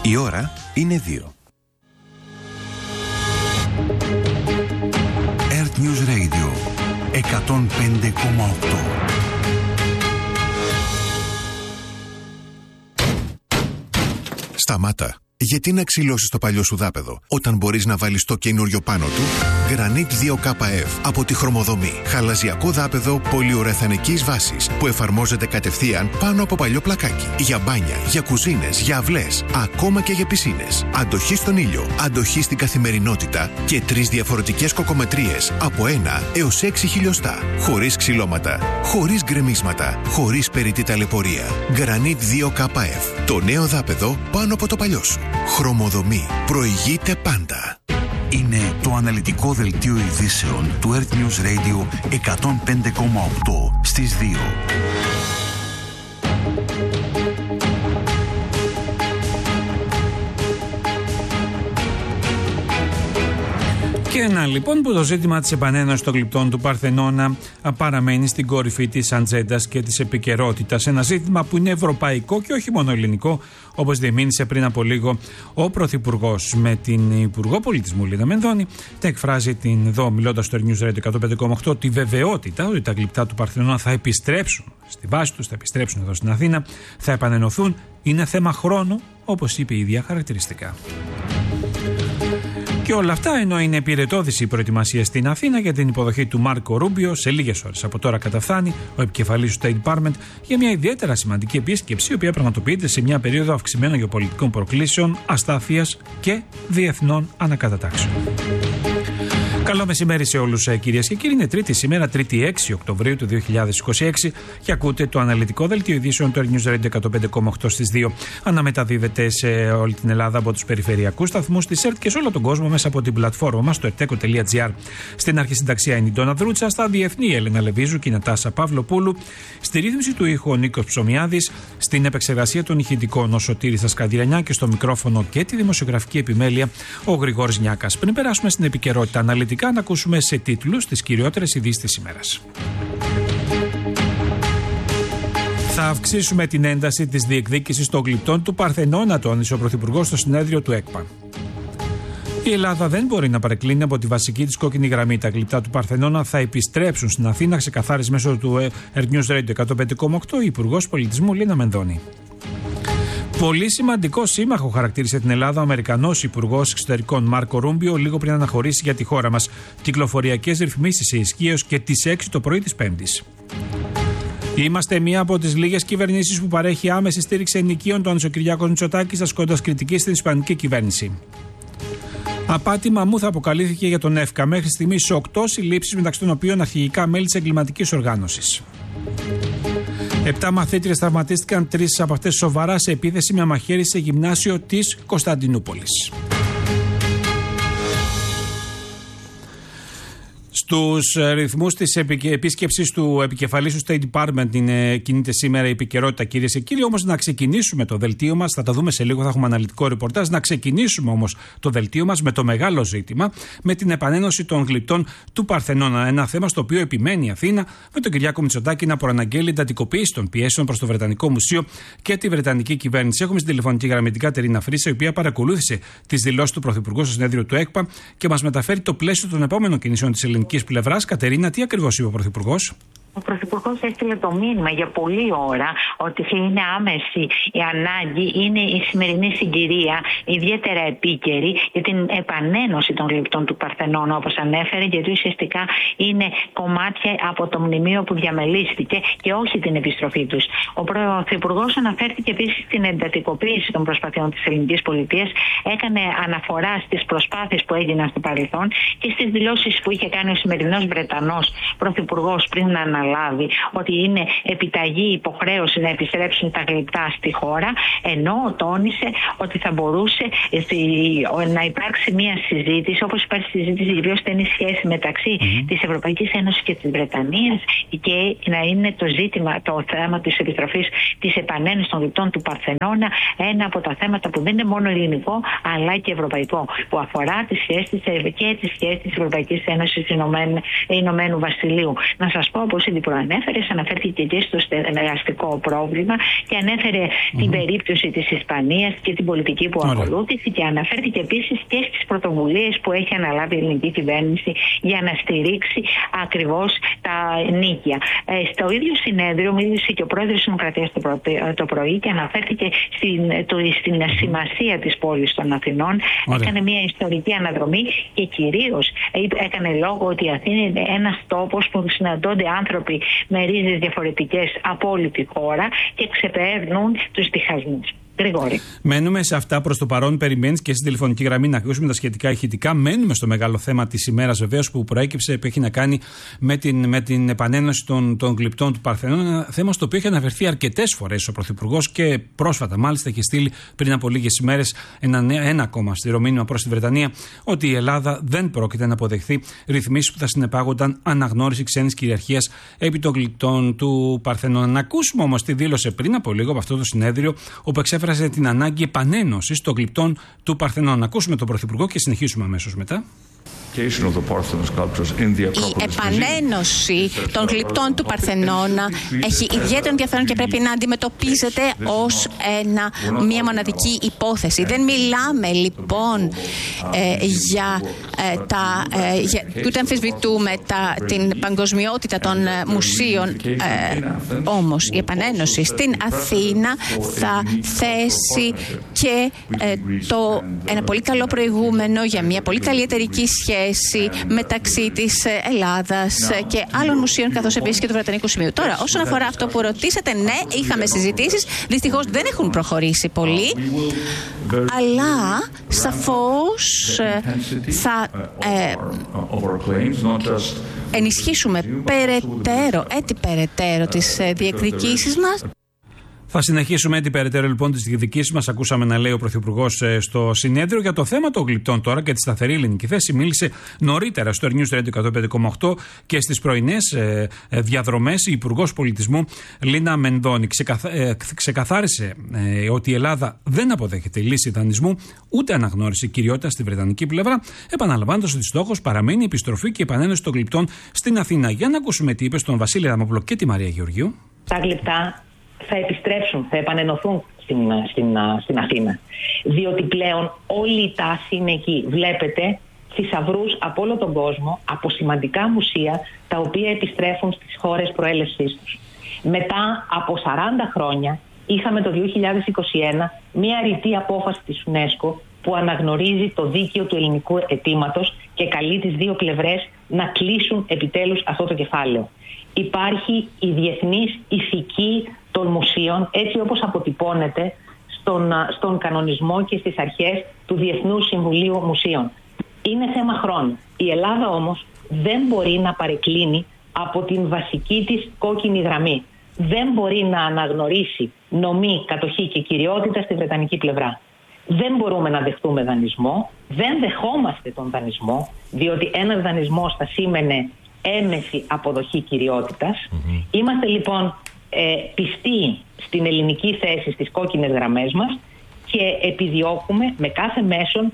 Η ώρα είναι 2. Earth News Radio 105,8. Σταμάτα. Γιατί να ξυλώσεις το παλιό σου δάπεδο, όταν μπορείς να βάλεις το καινούριο πάνω του? Granit 2KF από τη Χρωμοδομή. Χαλαζιακό δάπεδο πολυουρεθανικής βάσης που εφαρμόζεται κατευθείαν πάνω από παλιό πλακάκι. Για μπάνια, για κουζίνες, για αυλές, ακόμα και για πισίνες. Αντοχή στον ήλιο, αντοχή στην καθημερινότητα και 3 διαφορετικές κοκομετρίες από 1 έως 6 χιλιοστά. Χωρίς ξυλώματα, χωρίς γκρεμίσματα, χωρίς περιττή ταλαιπωρία. Granit 2KF. Το νέο δάπεδο πάνω από το παλιό σου. Χρωμοδομή. Προηγείται πάντα. Είναι το αναλυτικό δελτίο ειδήσεων του Earth News Radio 105,8 στις 2. Και ένα λοιπόν που το ζήτημα της επανένωσης των γλυπτών του Παρθενώνα παραμένει στην κορυφή της ατζέντας και της επικαιρότητας. Ένα ζήτημα που είναι ευρωπαϊκό και όχι μόνο ελληνικό, όπως διεμήνυσε πριν από λίγο ο Πρωθυπουργός. Με την Υπουργό Πολιτισμού Λίνα Μενδώνη τα εκφράζει εδώ, μιλώντας στο News Radio 105,8, τη βεβαιότητα ότι τα γλυπτά του Παρθενώνα θα επιστρέψουν στη βάση τους, θα επιστρέψουν εδώ στην Αθήνα, θα επανενωθούν. Είναι θέμα χρόνου, όπως είπε η ίδια χαρακτηριστικά. Και όλα αυτά ενώ είναι επιρετώδης η προετοιμασία στην Αθήνα για την υποδοχή του Μάρκο Ρούμπιο. Σε λίγες ώρες από τώρα καταφθάνει ο επικεφαλής του State Department για μια ιδιαίτερα σημαντική επίσκεψη, η οποία πραγματοποιείται σε μια περίοδο αυξημένων γεωπολιτικών προκλήσεων, αστάθειας και διεθνών ανακατατάξεων. Καλό μεσημέρι σε όλους, κυρίες και κύριοι. Είναι Τρίτη σήμερα, 3η 6 Οκτωβρίου του 2026, και ακούτε το αναλυτικό δελτίο ειδήσεων του News Radio 105,8 στις 2. Αναμεταδίδεται σε όλη την Ελλάδα από τους περιφερειακούς σταθμούς της ΕΡΤ και σε όλο τον κόσμο μέσα από την πλατφόρμα μας, το erteco.gr. Στην αρχισυνταξία είναι η Ντόνα Δρούτσα, στα διεθνή Έλενα Λεβίζου και η Νατάσα Παυλοπούλου, στη ρύθμιση του ήχου ο Νίκος Ψωμιάδης, στην επεξεργασία των ηχητικών ο Σωτήρης Ασκαντηρανιά και στο μικρόφωνο και τη δημοσιογραφική επιμέλεια ο Γρηγόρης Νιάκας. Πριν περάσουμε στην επικαιρότητα αναλυτικά, να ακούσουμε σε τίτλους τις κυριότερες ειδήσεις της ημέρας. Θα αυξήσουμε την ένταση της διεκδίκησης των γλυπτών του Παρθενώνα, τόνισε ο Πρωθυπουργός στο συνέδριο του ΕΚΠΑ. Η Ελλάδα δεν μπορεί να παρεκκλίνει από τη βασική της κόκκινη γραμμή. Τα γλυπτά του Παρθενώνα θα επιστρέψουν στην Αθήνα, ξεκαθάρισε μέσω του Earth News Radio 105,8 η Υπουργός Πολιτισμού Λίνα Μενδώνη. Πολύ σημαντικό σύμμαχο χαρακτήρισε την Ελλάδα ο Αμερικανός Υπουργός Εξωτερικών Μάρκο Ρούμπιο λίγο πριν αναχωρήσει για τη χώρα μας. Κυκλοφοριακές ρυθμίσεις σε ισχύ έως και τις 6 το πρωί της Πέμπτης. Είμαστε μία από τις λίγες κυβερνήσεις που παρέχει άμεση στήριξη ενοικίων, τόνισε ο Κυριάκος Μητσοτάκης, ασκώντας κριτική στην ισπανική κυβέρνηση. Απάτη μαμούθα αποκαλύφθηκε για τον ΕΦΚΑ. Μέχρι στιγμής 8 συλλήψεις, μεταξύ των οποίων αρχηγικά μέλη της εγκληματικής οργάνωσης. 7 μαθήτριες τραυματίστηκαν, 3 από αυτές σοβαρά σε επίθεση με μαχαίρι σε γυμνάσιο της Κωνσταντινούπολης. Στους ρυθμούς της επίσκεψης του επικεφαλής του State Department κινείται σήμερα η επικαιρότητα, κυρίες και κύριοι. Όμως να ξεκινήσουμε το δελτίο μας, θα τα δούμε σε λίγο, θα έχουμε αναλυτικό ρεπορτάζ. Να ξεκινήσουμε όμως το δελτίο μας με το μεγάλο ζήτημα, με την επανένωση των γλυπτών του Παρθενώνα. Ένα θέμα στο οποίο επιμένει η Αθήνα, με τον Κυριάκο Μητσοτάκη να προαναγγέλει εντατικοποίηση των πιέσεων προς το Βρετανικό Μουσείο και τη Βρετανική κυβέρνηση. Έχουμε στην τηλεφωνική γραμμή την Κατερίνα Φρύσα, η οποία παρακολούθησε τις δηλώσεις του Πρωθυπουργού στο συνέδριο του ΕΚΠΑ και μας μεταφέρει το πλαίσιο των επόμενων κινήσεων της ελληνικής πλευράς. Κατερίνα, τι ακριβώς είπε ο Πρωθυπουργός? Ο Πρωθυπουργός έστειλε το μήνυμα για πολλή ώρα ότι είναι άμεση η ανάγκη, είναι η σημερινή συγκυρία ιδιαίτερα επίκαιρη για την επανένωση των γλυπτών του Παρθενώνα, όπως ανέφερε, γιατί ουσιαστικά είναι κομμάτια από το μνημείο που διαμελίστηκε και όχι την επιστροφή τους. Ο Πρωθυπουργός αναφέρθηκε επίσης στην εντατικοποίηση των προσπαθειών της ελληνικής πολιτείας, έκανε αναφορά στις προσπάθειες που έγιναν στο παρελθόν και στις δηλώσεις που είχε κάνει ο σημερινός Βρετανός Πρωθυπουργός πριν να αναλάβει ότι είναι επιταγή, υποχρέωση να επιστρέψουν τα γλυπτά στη χώρα, ενώ τόνισε ότι θα μπορούσε να υπάρξει μια συζήτηση, όπως υπάρχει συζήτηση για πιο στενή σχέση μεταξύ της Ευρωπαϊκής Ένωσης και της Βρετανίας, και να είναι το ζήτημα, το θέμα της επιστροφής, της επανένωσης των γλυπτών του Παρθενώνα, ένα από τα θέματα που δεν είναι μόνο ελληνικό αλλά και ευρωπαϊκό, που αφορά τις σχέσεις και τις σχέσεις της Ευρωπαϊκής Ένωσης Ηνωμένου Βασιλείου. Να σας πω πως η ήδη προανέφερες, αναφέρθηκε και στο στεγαστικό πρόβλημα και ανέφερε την περίπτωση της Ισπανίας και την πολιτική που ακολούθησε και αναφέρθηκε επίσης και στις πρωτοβουλίες που έχει αναλάβει η ελληνική κυβέρνηση για να στηρίξει ακριβώς τα νίκια. Στο ίδιο συνέδριο μίλησε και ο πρόεδρος της Δημοκρατίας το πρωί και αναφέρθηκε στην σημασία της πόλης των Αθηνών. Έκανε μια ιστορική αναδρομή και κυρίως έκανε λόγο ότι η Αθήνα είναι ένας τόπος που συναντώνται άνθρωποι με ρίζες διαφορετικές από όλη τη χώρα και ξεπερνούν τους διχασμούς. Γρηγόρη. Μένουμε σε αυτά προς το παρόν. Περιμένεις και στην τηλεφωνική γραμμή να ακούσουμε τα σχετικά ηχητικά. Μένουμε στο μεγάλο θέμα της ημέρας, βεβαίως, που προέκυψε, που έχει να κάνει με την επανένωση των γλυπτών του Παρθενώνα. Ένα θέμα στο οποίο έχει αναφερθεί αρκετές φορές ο Πρωθυπουργός και πρόσφατα, μάλιστα, έχει στείλει πριν από λίγες ημέρες ένα ακόμα στηρό μήνυμα προς τη Βρετανία ότι η Ελλάδα δεν πρόκειται να αποδεχθεί ρυθμίσεις που θα συνεπάγονταν αναγνώριση ξένης κυριαρχίας επί των γλυπτών του Παρθενώνα. Να ακούσουμε όμως τι δήλωσε πριν από λίγο από αυτό το συνέδριο, όπου εξέφερε την ανάγκη επανένωσης των γλυπτών του Παρθενώνα. Να ακούσουμε τον Πρωθυπουργό και συνεχίσουμε αμέσως μετά. Η επανένωση των γλυπτών του Παρθενώνα έχει ιδιαίτερο ενδιαφέρον και πρέπει να αντιμετωπίζεται ως μια μοναδική υπόθεση. Δεν μιλάμε λοιπόν ούτε αμφισβητούμε την παγκοσμιότητα των μουσείων. Όμως η επανένωση στην Αθήνα θα θέσει και ένα πολύ καλό προηγούμενο για μια πολύ καλή εταιρική σχέση μεταξύ της Ελλάδας και άλλων μουσείων, καθώς επίσης και του Βρετανικού Σημείου. Τώρα, όσον αφορά αυτό που ρωτήσατε, ναι, είχαμε συζητήσεις. Δυστυχώς δεν έχουν προχωρήσει πολύ, αλλά σαφώς θα ενισχύσουμε περαιτέρω τις διεκδικήσεις μας. Θα συνεχίσουμε την περαιτέρω λοιπόν τη διεκδικήση μας. Ακούσαμε να λέει ο Πρωθυπουργός στο συνέδριο. Για το θέμα των γλυπτών τώρα και τη σταθερή ελληνική θέση μίλησε νωρίτερα στο News Radio 105,8 και στις πρωινές διαδρομές η Υπουργός Πολιτισμού Λίνα Μενδώνη. Ξεκαθάρισε ότι η Ελλάδα δεν αποδέχεται λύση δανεισμού ούτε αναγνώριση κυριότητα στη βρετανική πλευρά, επαναλαμβάνοντας ότι στόχος παραμένει η επιστροφή και η επανένωση των γλυπτών στην Αθήνα. Για να ακούσουμε τι είπε στον Βασίλη Αδαμόπουλο και τη Μαρία Γεωργίου. Τα γλυπτά θα επιστρέψουν, θα επανενωθούν στην Αθήνα. Διότι πλέον όλη η τάση είναι εκεί. Βλέπετε θησαυρούς από όλο τον κόσμο, από σημαντικά μουσεία, τα οποία επιστρέφουν στις χώρες προέλευσής τους. Μετά από 40 χρόνια είχαμε το 2021 μια ρητή απόφαση της UNESCO που αναγνωρίζει το δίκαιο του ελληνικού αιτήματος και καλεί τις δύο πλευρές να κλείσουν επιτέλους αυτό το κεφάλαιο. Υπάρχει η διεθνής ηθική των μουσείων, έτσι όπως αποτυπώνεται στον κανονισμό και στις αρχές του Διεθνούς Συμβουλίου Μουσείων. Είναι θέμα χρόνου. Η Ελλάδα όμως δεν μπορεί να παρεκκλίνει από την βασική της κόκκινη γραμμή. Δεν μπορεί να αναγνωρίσει νομή, κατοχή και κυριότητα στη βρετανική πλευρά. Δεν μπορούμε να δεχτούμε δανεισμό, δεν δεχόμαστε τον δανεισμό, διότι ένας δανεισμός θα σήμαινε έμεση αποδοχή κυριότητας. Είμαστε λοιπόν πιστοί στην ελληνική θέση, στις κόκκινες γραμμές μας και επιδιώκουμε με κάθε μέσον,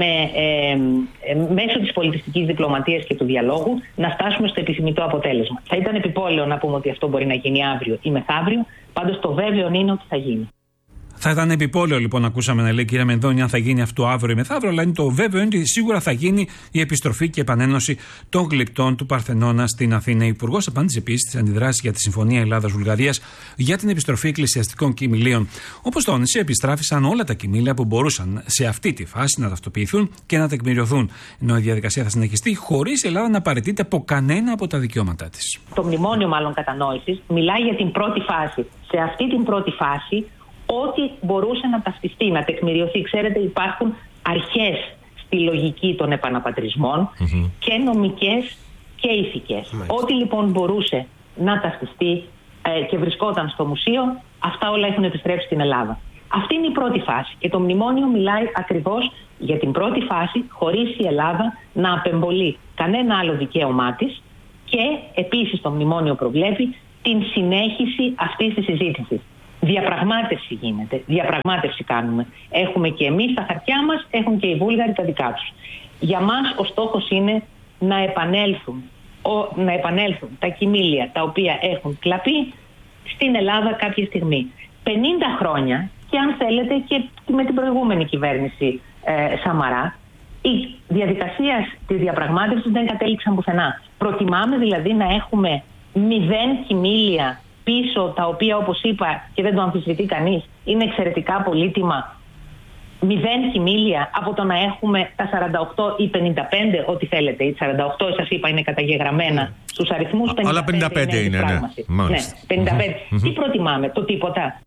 μέσω της πολιτιστικής διπλωματίας και του διαλόγου, να φτάσουμε στο επιθυμητό αποτέλεσμα. Θα ήταν επιπόλαιο να πούμε ότι αυτό μπορεί να γίνει αύριο ή μεθαύριο, πάντως το βέβαιο είναι ότι θα γίνει. Θα ήταν επιπόλαιο λοιπόν, ακούσαμε να λέει η κυρία Μενδώνη, αν θα γίνει αυτό αύριο ή μεθαύριο, αλλά είναι το βέβαιο είναι ότι σίγουρα θα γίνει η επιστροφή και επανένωση των γλυπτών του Παρθενώνα στην Αθήνα. Ο Υπουργός απάντησε επίσης στις αντιδράσεις για τη Συμφωνία Ελλάδας-Βουλγαρίας για την επιστροφή εκκλησιαστικών κοιμηλίων. Όπως τόνισε, επιστράφησαν όλα τα κοιμήλια που μπορούσαν σε αυτή τη φάση να ταυτοποιηθούν και να τεκμηριωθούν. Ενώ η διαδικασία θα συνεχιστεί χωρίς η Ελλάδα να παραιτείται από κανένα από τα δικαιώματά της. Το μνημόνιο, μάλλον κατανόησης, μιλάει για την πρώτη φάση. Σε αυτή την πρώτη φάση, ό,τι μπορούσε να ταυτιστεί, να τεκμηριωθεί. Ξέρετε, υπάρχουν αρχές στη λογική των επαναπατρισμών και νομικές και ηθικές. Ό,τι λοιπόν μπορούσε να ταυτιστεί και βρισκόταν στο μουσείο, αυτά όλα έχουν επιστρέψει στην Ελλάδα. Αυτή είναι η πρώτη φάση και το μνημόνιο μιλάει ακριβώς για την πρώτη φάση, χωρίς η Ελλάδα να απεμπολεί κανένα άλλο δικαίωμά της και επίσης το μνημόνιο προβλέπει την συνέχιση αυτής της συζήτησης. Διαπραγμάτευση γίνεται, διαπραγμάτευση κάνουμε. Έχουμε και εμείς τα χαρτιά μας, έχουν και οι Βούλγαροι τα δικά τους. Για μας ο στόχος είναι να επανέλθουν να επανέλθουν τα κοιμήλια τα οποία έχουν κλαπεί στην Ελλάδα κάποια στιγμή. 50 χρόνια, και αν θέλετε και με την προηγούμενη κυβέρνηση Σαμαρά, η διαδικασία της διαπραγμάτευσης δεν κατέληξαν πουθενά. Προτιμάμε δηλαδή να έχουμε 0 κοιμήλια πίσω, τα οποία, όπως είπα και δεν το αμφισβητεί κανείς, είναι εξαιρετικά πολύτιμα, 0 κοιμήλια, από το να έχουμε τα 48 ή 55, ό,τι θέλετε. Οι 48 σας είπα είναι καταγεγραμμένα στους αριθμούς, 55 αλλά 55 είναι, ναι. 55. Τι προτιμάμε, το τίποτα?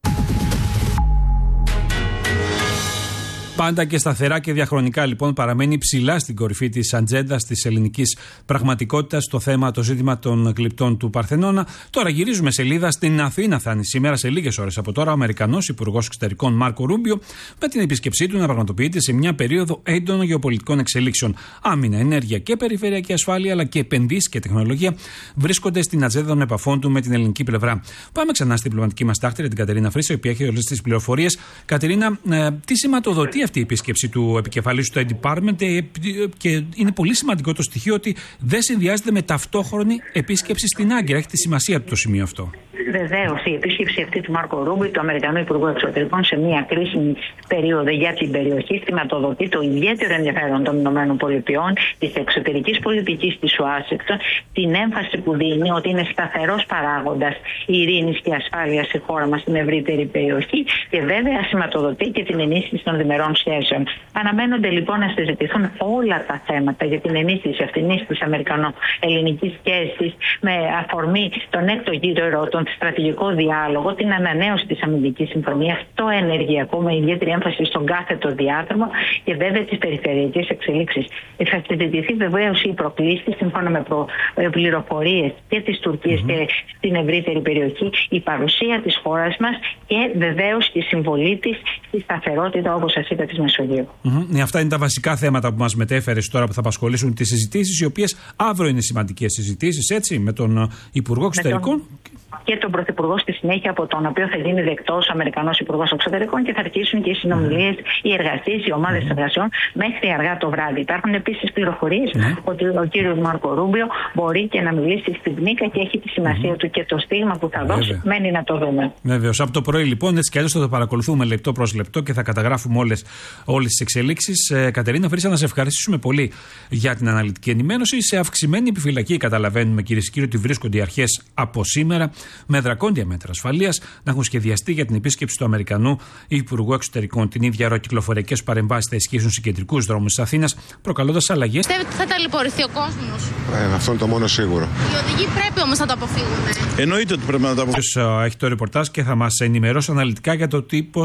Πάντα και σταθερά και διαχρονικά λοιπόν παραμένει ψηλά στην κορυφή της ατζέντας της ελληνικής πραγματικότητας το ζήτημα των γλυπτών του Παρθενώνα. Τώρα γυρίζουμε σελίδα. Στην Αθήνα θα είναι σήμερα, σε λίγες ώρες από τώρα, ο Αμερικανός Υπουργός Εξωτερικών Μάρκο Ρούμπιο, με την επίσκεψή του να πραγματοποιείται σε μια περίοδο έντονων γεωπολιτικών εξελίξεων. Άμυνα, ενέργεια και περιφερειακή ασφάλεια, αλλά και επενδύσεις και τεχνολογία βρίσκονται στην ατζέντα των επαφών του με την ελληνική πλευρά. Πάμε ξανά στην διπλωματική μας τάχτηρια, την Κατερίνα Φρύση, η οποία έχει όλες τις πληροφορίες. Κατερίνα, τι σηματοδοτεί αυτή η επίσκεψη του επικεφαλής του State Department, και είναι πολύ σημαντικό το στοιχείο ότι δεν συνδυάζεται με ταυτόχρονη επίσκεψη στην Άγκυρα. Έχει τη σημασία του το σημείο αυτό. Βεβαίως, η επίσκεψη αυτή του Μάρκο Ρούμπιο, του Αμερικανού Υπουργού Εξωτερικών, σε μια κρίσιμη περίοδο για την περιοχή, σηματοδοτεί το ιδιαίτερο ενδιαφέρον των ΗΠΑ, της εξωτερικής πολιτικής της Ουάσιγκτον, την έμφαση που δίνει ότι είναι σταθερός παράγοντας ειρήνης και ασφάλειας στη χώρα μας, στην ευρύτερη περιοχή, και βέβαια σηματοδοτεί και την ενίσχυση των διμερών σχέσεων. Αναμένονται λοιπόν να συζητηθούν όλα τα θέματα για την ενίσχυση αυτής της αμερικανο-ελληνικής σχέσης, με αφορμή τον έκτο γύρο, τον στρατηγικό διάλογο, την ανανέωση της αμυντικής συμφωνίας, το ενεργειακό με ιδιαίτερη έμφαση στον κάθετο διάδρομο, και βέβαια τις περιφερειακές εξελίξεις. Θα συζητηθεί βεβαίως οι προκλήσεις, σύμφωνα με πληροφορίες και της Τουρκίας και στην ευρύτερη περιοχή, η παρουσία της χώρας μας και βεβαίως η συμβολή της στη σταθερότητα, όπως σας είπα, της Μεσογείου. Αυτά είναι τα βασικά θέματα που μας μετέφερες τώρα, που θα απασχολήσουν τις συζητήσεις, οι οποίες αύριο είναι σημαντικές συζητήσεις, έτσι, με τον Υπουργό Εξωτερικών. Και τον Πρωθυπουργό στη συνέχεια, από τον οποίο θα γίνει δεκτός Αμερικανός Υπουργός Εξωτερικών, και θα αρχίσουν και οι συνομιλίες, οι εργασίες, οι ομάδες εργασιών μέχρι αργά το βράδυ. Υπάρχουν επίσης πληροφορίες ότι ο κύριος Μάρκο Ρούμπιο μπορεί και να μιλήσει στη ΜΙΚΑ, και έχει τη σημασία του και το στίγμα που θα δώσει. Μένει να το δούμε. Βεβαίως. Από το πρωί λοιπόν, έτσι κι αλλιώς θα το παρακολουθούμε λεπτό προς λεπτό και θα καταγράφουμε όλες τις εξελίξεις. Κατερίνα Φρύση, να σε ευχαριστήσουμε πολύ για την αναλυτική ενημέρωση. Σε αυξημένη επιφυλακή, καταλαβαίνουμε κυρίες και κύριοι, ότι βρίσκονται οι αρχές από σήμερα, με δρακόντια μέτρα ασφαλείας, να έχουν σχεδιαστεί για την επίσκεψη του Αμερικανού Υπουργού Εξωτερικών. Την ίδια ώρα, κυκλοφοριακές παρεμβάσεις θα ισχύσουν σε κεντρικούς δρόμους της Αθήνας, προκαλώντας αλλαγές. Πιστεύετε ότι θα ταλαιπωρηθεί ο κόσμος? Αυτό είναι το μόνο σίγουρο. Οι οδηγοί πρέπει όμως να το αποφύγουν. Εννοείται ότι πρέπει να το αποφύγουν. Έχει το ρεπορτάζ και θα μας ενημερώσει αναλυτικά για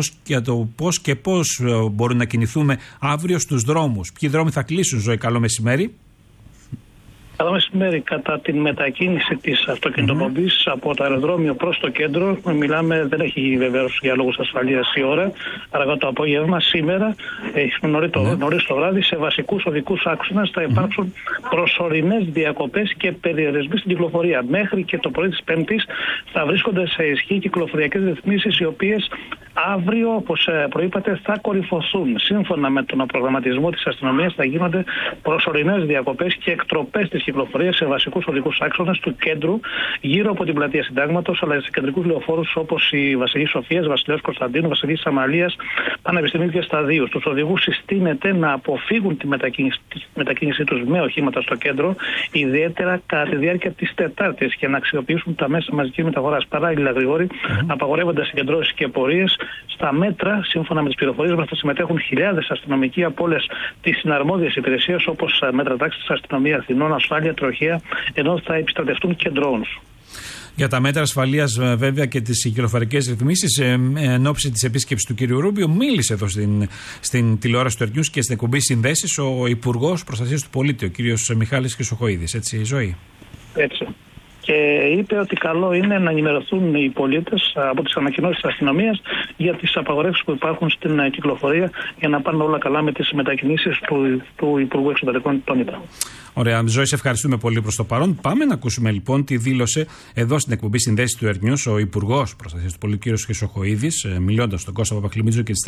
το πώς και πώς μπορούμε να κινηθούμε αύριο στους δρόμους. Ποιοι δρόμοι θα κλείσουν, Ζωή? Καλό μεσημέρι. Καλό μεσημέρι. Κατά την μετακίνηση της αυτοκινητοπομπής από το αεροδρόμιο προς το κέντρο, δεν έχει βεβαίως για λόγους ασφαλείας η ώρα, αργά το απόγευμα, σήμερα, νωρίς το βράδυ, σε βασικούς οδικούς άξονες θα υπάρξουν προσωρινές διακοπές και περιορισμοί στην κυκλοφορία. Μέχρι και το πρωί της Πέμπτης θα βρίσκονται σε ισχύ κυκλοφοριακές ρυθμίσεις, οι οποίες αύριο, όπως προείπατε, θα κορυφωθούν. Σύμφωνα με τον προγραμματισμό της αστυνομίας, θα γίνονται προσωρινές διακοπές και εκτροπές της κυκλοφορίας σε βασικούς οδικούς άξονες του κέντρου, γύρω από την πλατεία Συντάγματος, αλλά σε κεντρικούς λεωφόρους όπως η Βασιλής Σοφίας, Βασιλέως Κωνσταντίνου, Βασιλής Αμαλίας, Πανεπιστημίου και Σταδίου. Στους οδηγούς συστήνεται να αποφύγουν τη μετακίνησή τους με οχήματα στο κέντρο, ιδιαίτερα κατά τη διάρκεια της Τετάρτης, και να αξιοποιήσουν τα μέσα μαζικής μεταφοράς. Παράλληλα, Γρηγόρη, απαγορεύοντας συγκεντρώσεις και πορείες. Στα μέτρα, σύμφωνα με τις πληροφορίες μας, θα συμμετέχουν χιλιάδες αστυνομικοί από όλες τις συναρμόδιες υπηρεσίες, όπως μέτρα τάξης, αστυνομία Αθηνών, ασφάλεια, τροχέα, ενώ θα επιστρατευτούν και drones. Για τα μέτρα ασφαλείας, βέβαια, και τις κυκλοφορικές ρυθμίσεις, εν ώψη της επίσκεψης του κ. Ρούμπιο, μίλησε εδώ στην τηλεόραση του Ερνιούς και στην εκπομπή Συνδέσεις ο Υπουργός Προστασίας του Πολίτη, ο κ. Μιχάλης Χρυσοχοΐδης. Έτσι, Ζωή? Έτσι. Και είπε ότι καλό είναι να ενημερωθούν οι πολίτες από τις ανακοινώσεις της αστυνομίας για τις απαγορεύσεις που υπάρχουν στην κυκλοφορία, για να πάνε όλα καλά με τις μετακινήσεις του Υπουργού Εξωτερικών, τον είπα. Ωραία, Ζωή, σε ευχαριστούμε πολύ προς το παρόν. Πάμε να ακούσουμε λοιπόν τι δήλωσε εδώ στην εκπομπή Συνδέσεις του Ερνιούς ο Υπουργός Προστασίας του Πολίτη, κ. Χρυσοχοΐδης, μιλώντας στον Κώστα Παπαχλημίτζο και